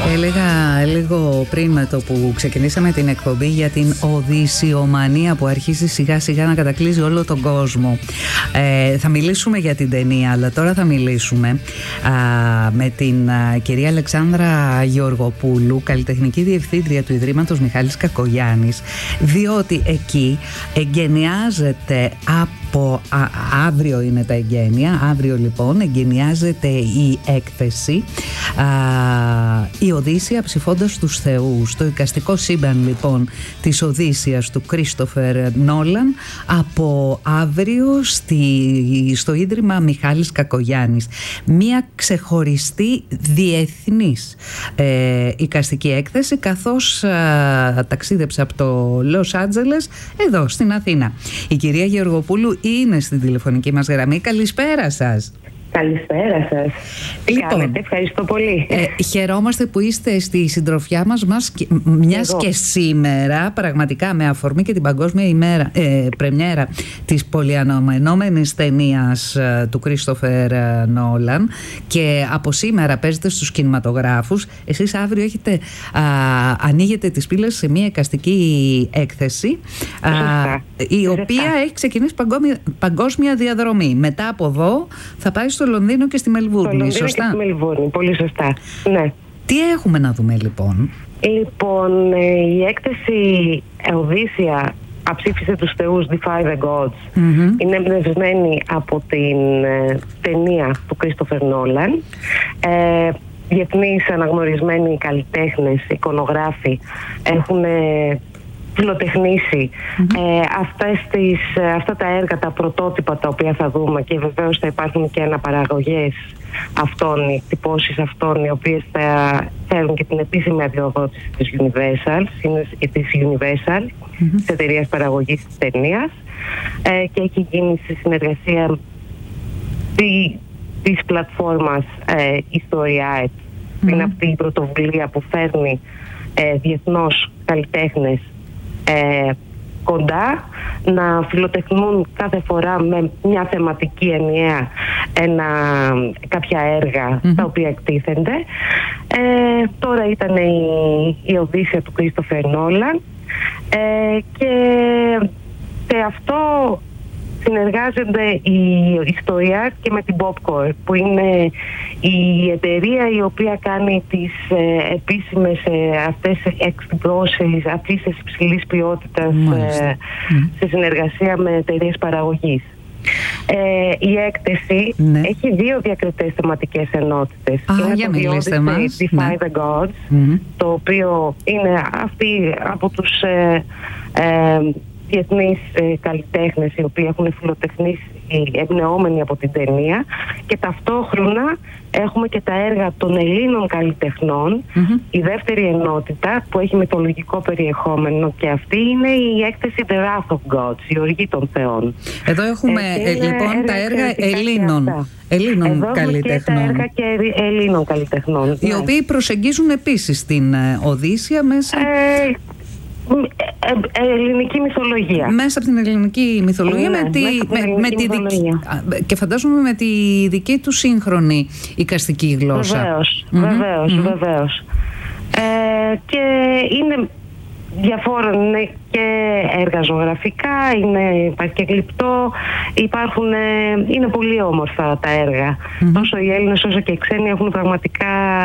Έλεγα λίγο πριν με το που ξεκινήσαμε την εκπομπή για την οδυσσιομανία που αρχίζει σιγά σιγά να κατακλείζει όλο τον κόσμο. Θα μιλήσουμε για την ταινία, αλλά τώρα θα μιλήσουμε με την κυρία Αλεξάνδρα Γεωργοπούλου, καλλιτεχνική διευθύντρια του Ιδρύματος Μιχάλης Κακογιάννης, διότι εκεί εγκαινιάζεται από αύριο είναι τα εγγένεια, αύριο λοιπόν εγκαινιάζεται η έκθεση η Οδύσσεια ψηφώντας τους θεούς, το εικαστικό σύμπαν λοιπόν της Οδύσσειας του Κρίστοφερ Νόλαν, από αύριο στο Ίδρυμα Μιχάλης Κακογιάννης. Μία ξεχωριστή διεθνής εικαστική έκθεση, καθώς ταξίδεψε από το Λος Άντζελες εδώ στην Αθήνα. Η κυρία Γεωργοπούλου είναι στην τηλεφωνική μας γραμμή. Καλησπέρα σας. Καλησπέρα σας. Τι κάνετε, ευχαριστώ πολύ. Χαιρόμαστε που είστε στη συντροφιά μας, μιας και σήμερα, πραγματικά με αφορμή και την παγκόσμια πρεμιέρα της πολυαναμενόμενης ταινίας του Κρίστοφερ Νόλαν, και από σήμερα παίζετε στους κινηματογράφους. Εσείς αύριο ανοίγετε τις πύλες σε μια εικαστική έκθεση, η οποία έχει ξεκινήσει παγκόσμια διαδρομή. Μετά από εδώ θα πάει στο Λονδίνο και στη Μελβούρνη, σωστά? Και στη Μελβούρνη, πολύ σωστά, ναι. Τι έχουμε να δούμε λοιπόν? Λοιπόν, η έκθεση Οδύσσεια αψήφισε τους θεούς, Defy the Gods, είναι εμπνευσμένη από την ταινία του Κρίστοφερ Νόλαν. Διεθνείς αναγνωρισμένοι καλλιτέχνες, εικονογράφοι έχουν φιλοτεχνήσει αυτά τα έργα, τα πρωτότυπα τα οποία θα δούμε, και βεβαίως θα υπάρχουν και αναπαραγωγές αυτών, οι εκτυπώσεις αυτών, οι οποίες θα φέρουν και την επίσημη αδειοδότηση της Universal, της εταιρείας παραγωγής της ταινίας, και έχει γίνει σε συνεργασία της πλατφόρμας Historia. Είναι αυτή η πρωτοβουλία που φέρνει διεθνώς καλλιτέχνες κοντά να φιλοτεχνούν κάθε φορά με μια θεματική ενιαία κάποια έργα τα οποία εκτίθενται. Τώρα ήταν η Οδύσσεια του Κρίστοφερ Νόλαν, και σε αυτό συνεργάζονται η Historia και με την Popcore, που είναι η εταιρεία η οποία κάνει τις επίσημες αυτές εκδόσεις, αφήσεις υψηλής ποιότητας σε συνεργασία με εταιρείες παραγωγής. Η έκθεση έχει δύο διακριτές θεματικές ενότητες. Είναι το Odyssey, Defy the Gods, το οποίο είναι αυτή από τους διεθνείς καλλιτέχνες οι οποίοι έχουν φιλοτεχνήσει εμπνεόμενοι από την ταινία, και ταυτόχρονα έχουμε και τα έργα των Ελλήνων καλλιτεχνών. Η δεύτερη ενότητα που έχει μυθολογικό περιεχόμενο, και αυτή είναι η έκθεση The Wrath of Gods, η οργή των θεών. Εδώ έχουμε λοιπόν τα έργα Ελλήνων καλλιτεχνών. Και τα έργα και Ελλήνων καλλιτεχνών, οι οποίοι προσεγγίζουν επίσης την Οδύσσεια μέσα ελληνική μυθολογία. Μέσα από την ελληνική μυθολογία, και φαντάζομαι με τη δική του σύγχρονη εικαστική γλώσσα. Βεβαίως. Και είναι διαφόρων, είναι και έργα ζωγραφικά, υπάρχει και γλυπτό, είναι πολύ όμορφα τα έργα. Τόσο οι Έλληνες όσο και οι ξένοι έχουν πραγματικά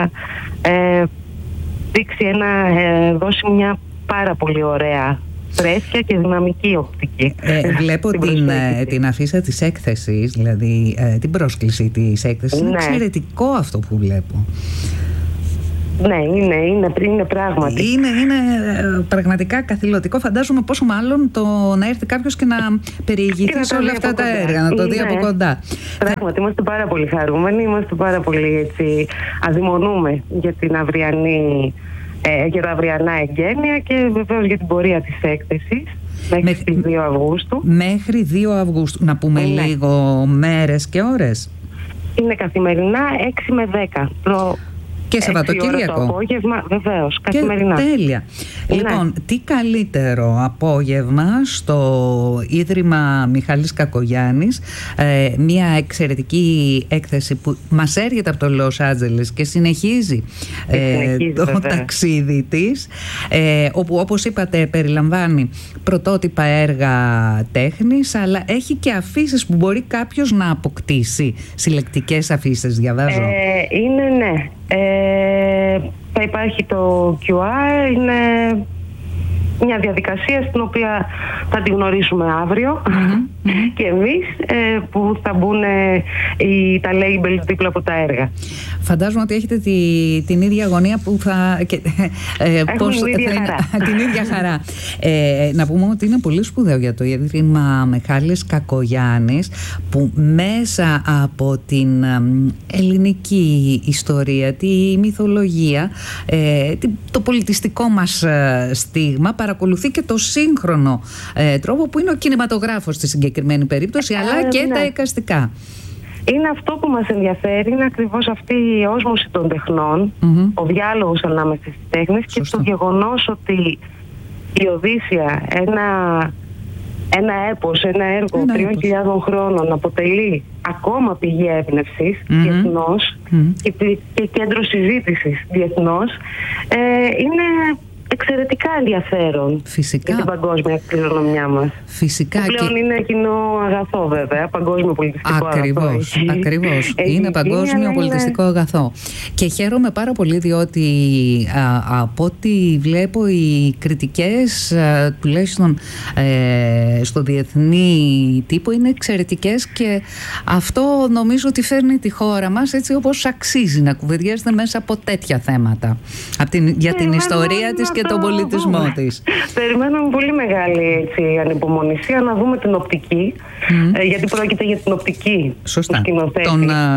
δώσει μια πάρα πολύ ωραία, φρέσκια και δυναμική οπτική. Βλέπω την αφίσα της έκθεσης, δηλαδή την πρόσκληση της έκθεσης. Είναι εξαιρετικό αυτό που βλέπω. Ναι, είναι πράγματι. Είναι πραγματικά καθηλωτικό. Φαντάζομαι πόσο μάλλον το να έρθει κάποιος και να περιηγηθεί σε όλα αυτά τα έργα, να το δει από κοντά. Πράγματι, είμαστε πάρα πολύ χαρούμενοι, είμαστε πάρα πολύ αδειμονούμε για την αυριανή, για τα αυριανά εγγένεια, και βεβαίως για την πορεία της έκθεσης μέχρι τις 2 Αυγούστου. Μέχρι 2 Αυγούστου. Να πούμε λίγο μέρες και ώρες. Είναι καθημερινά 6 με 10. Και Σαββατοκύριακο. Το απόγευμα, βεβαίως, καθημερινά. Τέλεια. Λοιπόν, τι καλύτερο απόγευμα στο Ίδρυμα Μιχάλης Κακογιάννης, μια εξαιρετική έκθεση που μας έρχεται από το Λος Άντζελες και συνεχίζει το ταξίδι της, όπου όπως είπατε περιλαμβάνει πρωτότυπα έργα τέχνης, αλλά έχει και αφήσεις που μπορεί κάποιος να αποκτήσει. Συλλεκτικές αφήσεις, διαβάζω. Είναι, ναι. Θα υπάρχει το QR, είναι μια διαδικασία στην οποία θα τη γνωρίσουμε αύριο και εμείς, που θα μπουν τα labels δίπλα από τα έργα. Φαντάζομαι ότι έχετε την ίδια αγωνία που θα... Έχουμε την ίδια χαρά. Να πούμε ότι είναι πολύ σπουδαίο για το Ίδρυμα Μιχάλης Κακογιάννης, που μέσα από την ελληνική ιστορία, τη μυθολογία, το πολιτιστικό μας στίγμα, παρακολουθεί και το σύγχρονο τρόπο που είναι ο κινηματογράφος στη συγκεκριμένη περίπτωση, αλλά και τα εικαστικά. Είναι αυτό που μας ενδιαφέρει, είναι ακριβώς αυτή η όσμωση των τεχνών, ο διάλογος ανάμεσα στις τέχνες. Σωστό. Και το γεγονός ότι η Οδύσσεια, ένα έπος, ένα έργο 3.000 χρόνων, αποτελεί ακόμα πηγή έμπνευσης διεθνώς και κέντρο συζήτησης διεθνώς, είναι εξαιρετικά ενδιαφέρον. Φυσικά. Για την παγκόσμια κληρονομιά μας. Φυσικά. Πλέον είναι κοινό αγαθό, βέβαια, παγκόσμιο πολιτιστικό αγαθό. Ακριβώς. Είναι παγκόσμιο πολιτιστικό αγαθό. Και χαίρομαι πάρα πολύ, διότι από ό,τι βλέπω οι κριτικές, τουλάχιστον στο διεθνή τύπο, είναι εξαιρετικές, και αυτό νομίζω ότι φέρνει τη χώρα μας έτσι όπως αξίζει να κουβεντιάζεται μέσα από τέτοια θέματα. Για την ιστορία της και τον πολιτισμό της. Περιμένουμε πολύ μεγάλη ανυπομονησία να δούμε την οπτική, γιατί πρόκειται για την οπτική του σκηνοθέτη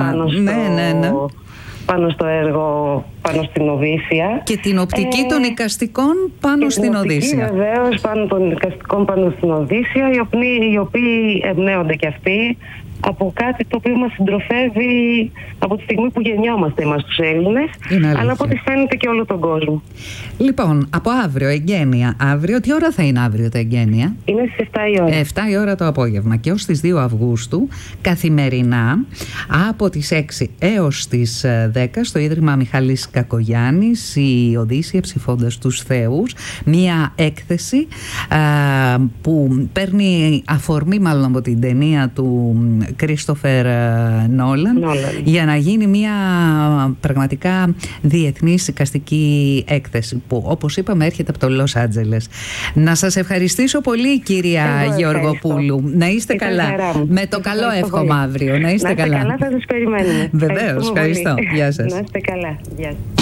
πάνω στο έργο, πάνω στην Οδύσσεια. Και την οπτική των εικαστικών πάνω στην Οδύσσεια. Βεβαίως, των εικαστικών πάνω στην Οδύσσεια, οι οποίοι εμπνέονται και αυτοί από κάτι το οποίο μας συντροφεύει από τη στιγμή που γεννιόμαστε εμάς τους Έλληνες, αλλά από ό,τι φαίνεται και όλο τον κόσμο. Λοιπόν, από αύριο, εγγένεια. Αύριο, τι ώρα θα είναι αύριο τα εγγένεια? Είναι στις 7 η ώρα. 7 η ώρα το απόγευμα και ως τις 2 Αυγούστου, καθημερινά, από τις 6 έως τις 10, στο Ίδρυμα Μιχάλης Κακογιάννης, η Οδύσσεια ψηφώντας τους Θεούς, μία έκθεση που παίρνει αφορμή μάλλον από την ταινία του Κρίστοφερ Νόλαν, για να γίνει μια πραγματικά διεθνής εικαστική έκθεση που, όπως είπαμε, έρχεται από το Λος Άντζελες. Να σας ευχαριστήσω πολύ, κυρία Γεωργοπούλου. Να είστε καλά. Με το καλό εύχομαι αύριο. Να είστε καλά. Θα σας περιμένουμε. Βεβαίως, ευχαριστώ. Γεια σας. Να είστε καλά. Γεια σας.